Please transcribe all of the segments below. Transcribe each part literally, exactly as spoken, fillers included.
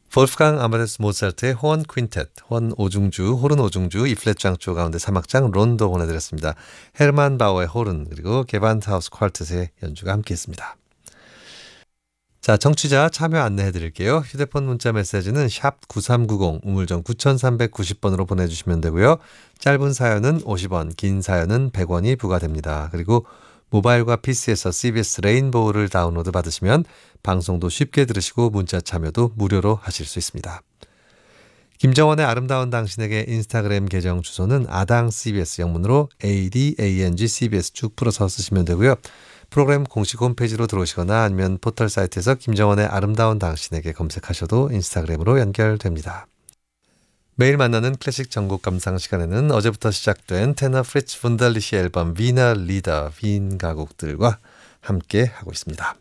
볼프강 아마데스 모차르트의 호언 퀸텟, 호언 오중주, 호른 오중주, 이플랫 장조 가운데 삼 악장 론도 보내드렸습니다. 헤르만 바우의 호른, 그리고 게반트하우스 퀄텟의 연주가 함께했습니다. 자, 청취자 참여 안내해드릴게요. 휴대폰 문자 메시지는 샵 구삼구공, 우물정 구삼구공 번으로 보내주시면 되고요. 짧은 사연은 오십 원, 긴 사연은 백 원이 부과됩니다. 그리고 모바일과 피시에서 씨비에스 레인보우를 다운로드 받으시면 방송도 쉽게 들으시고 문자 참여도 무료로 하실 수 있습니다. 김정원의 아름다운 당신에게 인스타그램 계정 주소는 아당 씨비에스 영문으로 에이디에이엔지 씨비에스 쭉 풀어서 쓰시면 되고요. 프로그램 공식 홈페이지로 들어오시거나 아니면 포털 사이트에서 김정원의 아름다운 당신에게 검색하셔도 인스타그램으로 연결됩니다. 매일 만나는 클래식 전곡 감상 시간에는 어제부터 시작된 테너 프리츠 분달리시 앨범 위너 리더 윈 가곡들과 함께 하고 있습니다.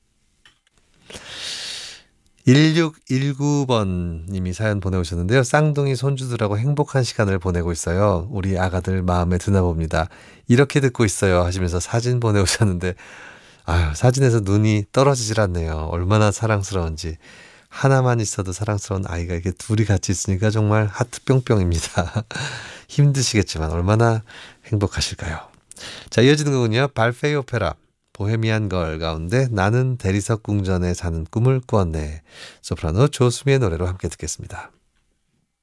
일육일구 번님이 사연 보내오셨는데요. 쌍둥이 손주들하고 행복한 시간을 보내고 있어요. 우리 아가들 마음에 드나 봅니다. 이렇게 듣고 있어요 하시면서 사진 보내오셨는데 아유, 사진에서 눈이 떨어지질 않네요. 얼마나 사랑스러운지. 하나만 있어도 사랑스러운 아이가 이렇게 둘이 같이 있으니까 정말 하트 뿅뿅입니다. 힘드시겠지만 얼마나 행복하실까요? 자, 이어지는 곡은요. 발페이 오페라 보헤미안 걸 가운데 나는 대리석 궁전에 사는 꿈을 꾸었네. 소프라노 조수미의 노래로 함께 듣겠습니다.